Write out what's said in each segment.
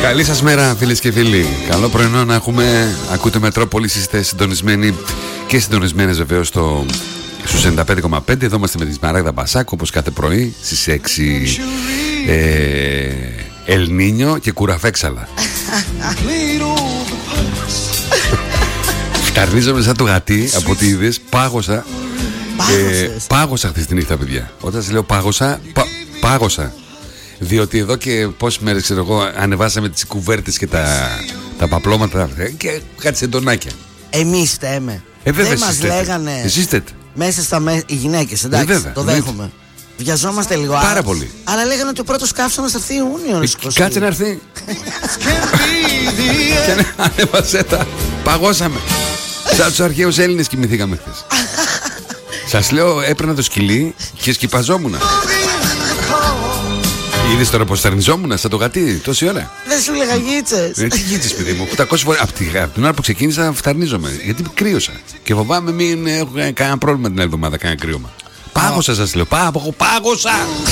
Καλή σας μέρα, φίλες και φίλοι. Καλό πρωινό να έχουμε. Ακούτε Μετρόπολης, είστε συντονισμένοι και συντονισμένες βεβαίως στους 95,5. Εδώ είμαστε με τη Σμαράγδα Μπασάκου, όπως κάθε πρωί στις 6. Ελνίνιο και κουραφέξαλα. Φταρνίζομαι σαν το γατί από ό,τι είδες. Πάγωσα χθες τη νύχτα, παιδιά. Όταν σας λέω πάγωσα, πάγωσα. Διότι εδώ και πόσες μέρες, ξέρω εγώ, ανεβάσαμε τις κουβέρτες και τα παπλώματα και κάτι σεντονάκια. Εμείς φταίμε. Δεν μας λέγανε. Εσείς είστε. Μέσα οι γυναίκες, εντάξει, βέβαια, το δέχομαι. Βιαζόμαστε λίγο. Πάρα πολύ. Αλλά λέγανε ότι ο πρώτος καύσωνας θα έρθει Ιούνιο. Κάτσε να έρθει. Και ανέβασέ τα. Παγώσαμε. Σαν τους αρχαίους Έλληνες κοιμηθήκαμε χθες. Σας λέω, έπαιρνα το σκυλί και σκυπαζόμουνα. Είδες τώρα πως στερνιζόμουν σαν το γατί τόση ώρα. Δεν σου λέγα γίτσες. Τι γίτσες, παιδί μου. 800 φορές. Από την ώρα που ξεκίνησα φταρνίζομαι. Γιατί κρύωσα. Και φοβάμαι μην έχω κανένα πρόβλημα την άλλη εβδομάδα, κανένα κρύωμα. Πάγωσα, σας λέω. Πάγωσα.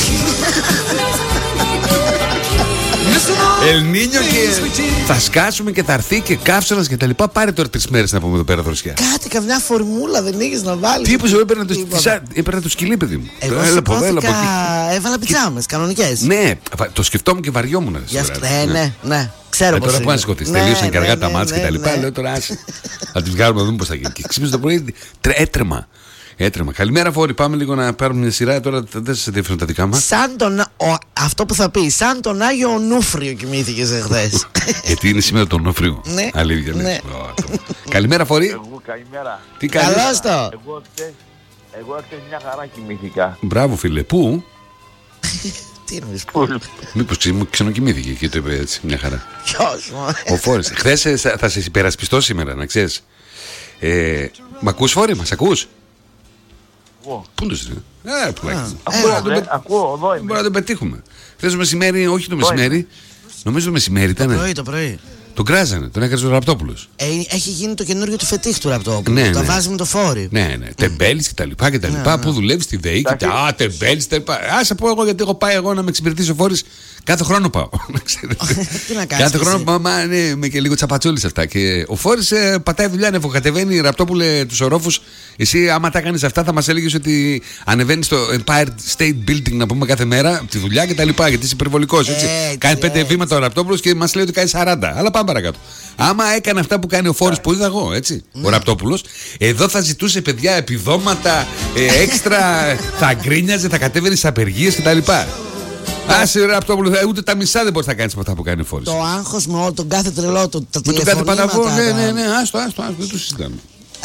Ελνίνιο και θα σκάσουμε και θα έρθει και καύσωνας και τα λοιπά. Πάρε τώρα 3 μέρες να πούμε εδώ πέρα δροσιά. Κάτι, καμιά φορμούλα δεν είχες να βάλεις. Τι είπες, έπαιρνα το σκυλί, παιδί μου. Εγώ έβαλα πιτζάμες κανονικές. Ναι, το σκεφτόμουν και βαριόμουν. Ναι. Ξέρω πώς τώρα που είναι. να σηκωθείς, τελείωσαν και αργά τα μάτια και τα λοιπά. Λέω τώρα άσε. Θα τις βγάλουμε να δούμε πώς θα γίνει. Και ξύπνησα το πρωί έτρεμα. Καλημέρα, Φόρη. Πάμε λίγο να πάρουμε μια σειρά. Τώρα δεν σας ενδιαφέρουν τα δικά μας. Αυτό που θα πει, σαν τον Άγιο Ονούφριο κοιμήθηκες εχθές. Γιατί είναι σήμερα τον Ονούφριο. Ναι. Αλήθεια. Ναι. Καλημέρα, Φόρη. Εγώ καλημέρα. Τι κάνεις? Καλώς το. Εγώ χθες μια χαρά κοιμήθηκα. Μπράβο, φίλε. Πού? Τι εννοείς? Μήπως ξενοκοιμήθηκε και το είπε έτσι μια χαρά. Ποιος? Ο Φόρης. Χθες θα σε υπερασπιστώ σήμερα, να ξέρεις. Μ' ακούς, Φόρη, μας ακούς? Πού είναι το στείλει? Ακούω, εδώ είμαι. Μπορεί να το πετύχουμε. Χθες το μεσημέρι, όχι το μεσημέρι. Νομίζω το μεσημέρι ήταν. Το πρωί. Τον κράζανε, τον έκανε ο Ραπτόπουλος. Έχει γίνει το καινούργιο του φετίχ του Ραπτόπουλου. Ναι, το ναι. βάζει με το Φόρη. Ναι. Τεμπέλης και τα λοιπά και τα λοιπά. Που δουλεύει στη ΔΕΗ και τα τεμπέλης. Άσε πω εγώ γιατί έχω πάει εγώ να με εξυπηρετήσει ο Φόρης. Κάθε χρόνο πάω. Τι να κάνεις? Κάθε χρόνο πάω, ναι, είμαι και λίγο τσαπατσούλης αυτά. Και ο Φόρης πατάει δουλειά, ανεβοκατεβαίνει. Ραπτόπουλε τους ορόφους. Εσύ, άμα τα κάνεις αυτά, θα μας έλεγες ότι ανεβαίνει στο Empire State Building να πούμε κάθε μέρα τη δουλειά και τα λοιπά. Γιατί είσαι υπερβολικός. Κάνει 5 βήματα ο Ραπτόπουλος και μας λέει ότι κάνει 40. Αλλά πάμε παρακάτω. Άμα έκανε αυτά που κάνει ο Φόρης που είδα εγώ, έτσι, ο Ραπτόπουλος, εδώ θα ζητούσε παιδιά επιδόματα, έξτρα, θα γκρίνιαζε, θα κατέβαινε στις απεργίες κτλ. Άσε, Ραπτόπουλο, ούτε τα μισά δεν μπορείς να κάνεις από αυτά που κάνει ο Φόρης. Το άγχος με τον κάθε τρελό του. Με τον κάθε παταβό, ναι, άστο, δεν το συζητάμε.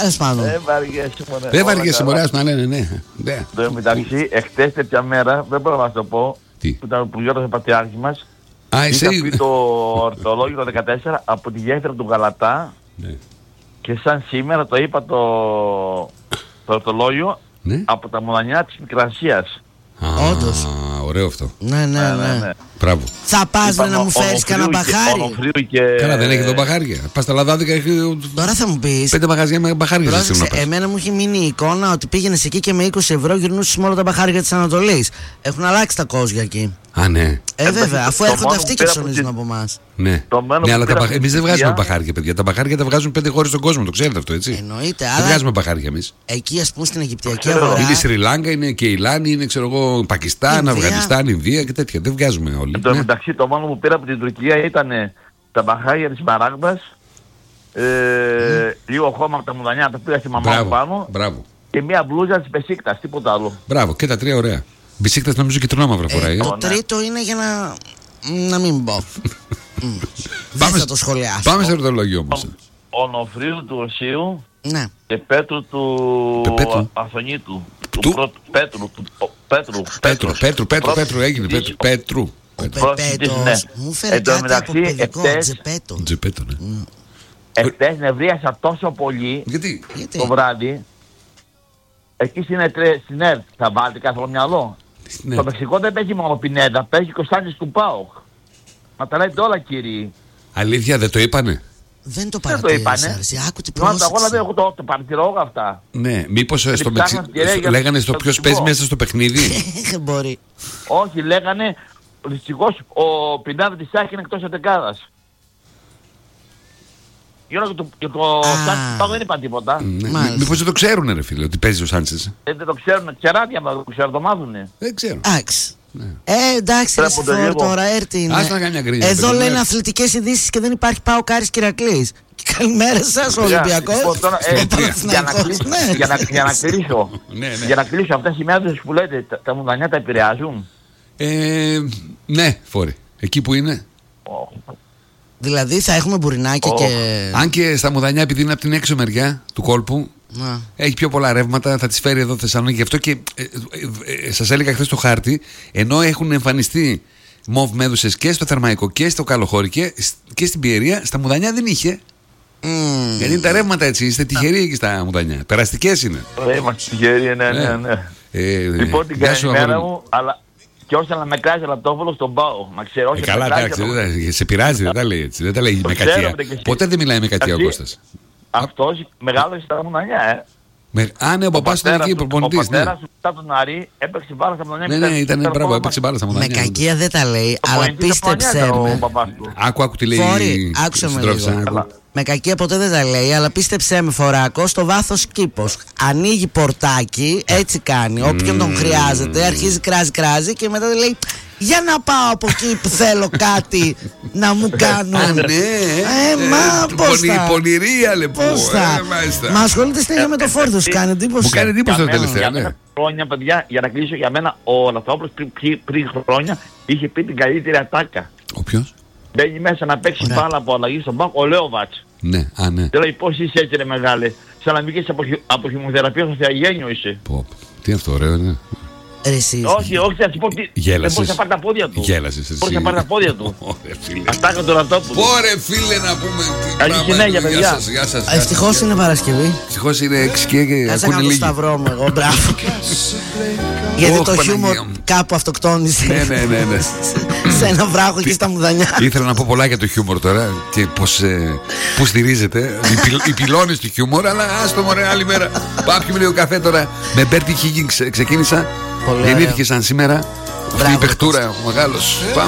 Δεν βαριέσαι, μωρέ, άστο να λένε, ναι. Το μεταξύ, εχθές τέτοια μέρα, δεν μπορώ να σας το πω, που ήταν που γιόρτασε ο πατριάρχης μας. Είχα πει το ορθολόγιο το 14 από τη γέφυρα του Γαλατά, ναι. Και σαν σήμερα το είπα το ορθολόγιο, ναι. Από τα Μουδανιά της Μικρασίας. Όντως. Ωραίο αυτό. Ναι. Μπράβο. Θα πας να μου φέρεις κανένα μπαχάρι? Καλά, δεν έχει εδώ μπαχάρια. Πας στα Λαδάδικα, έχει. Τώρα θα μου πεις. 5 μαγαζιά με μπαχάρια. Εμένα μου έχει μείνει η εικόνα ότι πήγαινες εκεί και με 20 ευρώ γυρνούσες με όλα τα μπαχάρια της Ανατολής. Έχουν αλλάξει τα κόζια εκεί. Α, ναι. Βέβαια, αφού έρχονται αυτοί και ψωνίζουν από εμάς. Ναι, αλλά εμείς δεν βγάζουμε μπαχάρια, παιδιά. Τα μπαχάρια τα βγάζουν 5 χώρες στον κόσμο, το ξέρετε αυτό, έτσι. Εννοείται, δεν βγάζουμε μπαχάρια εμείς. Εκεί, ας πούμε, στην Αιγυπτιακή αγορά. Είναι Σρι Λάγκα, είναι και Ιλάνη, είναι ξέρω εγώ, Πακιστάν, Αφγανιστάν, Ινδία και τέτοια. Δεν βγάζουμε όλοι. Εν τω μεταξύ, το μόνο που πήρα από την Τουρκία ήταν τα μπαχάρια της Μαράγδας, λίγο χώμα από τα Μουδανιά, τα πήγα στη μαμά μου πάνω. Και μια μπλούζα της Μπεσίκτας, τίποτα άλλο. Μπράβο, και τα 3 ωραία. Μπισίκτας νομίζω και τρινόμαυρα φοράει. Το τρίτο είναι για να μην πω. Δεν θα το σχολιάσω. Πάμε στο ορθολόγιο όμως. Ονοφρίου του Οσίου, ναι. Και Πέτρου του Αθωνίτου. Του Πέτρου έγινε. Πέτρου. Μου φέρε κάτι από παιδικό Τζεπέτο. Εχθές νευρίασα τόσο πολύ. Γιατί? Το βράδυ. Εκεί στην ΕΡΤ θα βάλετε κάθε μυαλό. Το Μεξικό δεν παίζει μόνο Πινέδα, παίζει Κωνσταντίνος του ΠΑΟΚ. Μα τα λέτε όλα, κύριοι. Αλήθεια, δεν το είπανε? Δεν το παρατήρησες. Άκου την πρόσεξε. Εγώ δεν έχω το παρατηρώ αυτά. Ναι, μήπως στο Μεξικό λέγανε στο ποιος παίζει μέσα στο παιχνίδι. Μπορεί. Όχι, λέγανε δυστυχώς ο Πινέδα της Άχη είναι εκτός εντεκάδας. και το Σάντσες δεν είπα τίποτα. Μήπως δεν το ξέρουνε ρε φίλε ότι παίζει ο Σάντσες. Δεν το ξέρουν, κεράτια μα το ξέρουν, το μάθουνε. Δεν ξέρω. Εντάξει, τώρα έρθει. Εδώ λένε αθλητικές ειδήσεις και δεν υπάρχει ΠΑΟΚ Άρης Ηρακλής. Καλημέρα σας ο Ολυμπιακός. Για να κλείσω αυτές οι μέρες που λέτε, τα μουδανιά τα επηρεάζουν. Ναι, Φόρη. Εκεί που είναι. Δηλαδή θα έχουμε μπουρινάκια και... Αν και στα Μουδανιά, επειδή είναι από την έξω μεριά του κόλπου, έχει πιο πολλά ρεύματα, θα τις φέρει εδώ Θεσσαλονίκη. Γι' αυτό και σας έλεγα χθες το χάρτη, ενώ έχουν εμφανιστεί μοβ μέδουσες και στο Θερμαϊκό και στο Καλοχώρι και στην Πιερία, στα Μουδανιά δεν είχε. Γιατί είναι τα ρεύματα έτσι, είστε τυχεροί εκεί στα Μουδανιά. Περαστικές είναι. Είμαστε τυχεροί, ναι. Λοιπόν, την καλημέρα μου, αλλά... Και όσο να με κράζει Ραπτόπουλο στον πάω. Να ξέρω, καλά, εντάξει, σε πειράζει, δεν τα λέει έτσι. Δεν τα λέει με κακία. Ποτέ δεν μιλάει με κακία ο Κώστας. Αυτός μεγάλωσε στα Μουδανιά, Ναι, ο παπάς ήταν εκεί προπονητής. Ο πατέρας του μετά τον Άρη έπαιξε μπάλα στα Μουδανιά. Ναι, ήταν μπράβο, έπαιξε μπάλα στα Μουδανιά. Με κακία δεν τα λέει, αλλά πίστεψέ με. Άκου τι λέει. Φόρη, άκουσε με λίγο. Με κακία ποτέ δεν τα λέει, αλλά πίστεψέ με Φοράκο, στο βάθος κήπος. Ανοίγει πορτάκι, έτσι κάνει. Όποιον τον χρειάζεται, αρχίζει κράζει και μετά λέει για να πάω από εκεί που θέλω κάτι να μου κάνουν. Ναι, πώς θα. Πονηρία λοιπόν. Μα ασχολείται συνέχεια με το Φόρτο, σου κάνει εντύπωση. Μου κάνει εντύπωση το τελευταίο. Χρόνια, παιδιά, για να κλείσω για μένα, ο Λαθόπουλος πριν χρόνια είχε πει την καλύτερη ατάκα. Ο ποιος? Μπαίνει μέσα να παίξει μπάλα από αλλαγή στον μπακ ο Λέοβατς. Ναι, ναι. Δηλαδή πώς είσαι έτσι ρε μεγάλε, σαν να βγεις από χημοθεραπεία στο Θεαγένιο είσαι. Τι αυτό ωραίο είναι. Όχι, θα σου πω τι. Δεν μπορείς να πάρει τα πόδια του. Γέλασες. Μπορείς να πάρει τα πόδια του. Αυτά και το Ραπτόπουλο. Πόρε φίλε να πούμε. Καλή συνέχεια παιδιά. Ευτυχώς είναι Παρασκευή. Ευτυχώς είναι 6 και κάτσε να το σταυρό μου εγώ, μπράβο. Γιατί το χιούμορ κάπου αυτοκτόνησε. Ναι. Σε ένα βράχο εκεί στα Μουδανιά. Ήθελα να πω πολλά για το χιούμορ τώρα και πώς στηρίζεται. Οι πυλώνες του χιούμορ, αλλά άστο μωρέ άλλη μέρα. Πάω πιούμε λίγο καφέ τώρα. Με Μπέρτι Χίγκινγκς ξεκίνησα. Γεννήθηκε σαν σήμερα. Αυτή η παιχτούρα ο μεγάλος. Πάμε.